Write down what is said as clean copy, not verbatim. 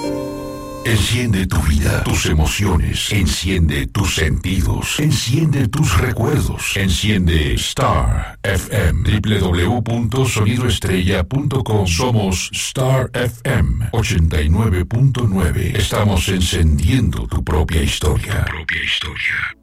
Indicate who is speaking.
Speaker 1: Enciende tu vida, tus emociones, enciende tus sentidos, enciende tus recuerdos, enciende Star FM, www.sonidoestrella.com. Somos Star FM 89.9. Estamos encendiendo tu propia historia.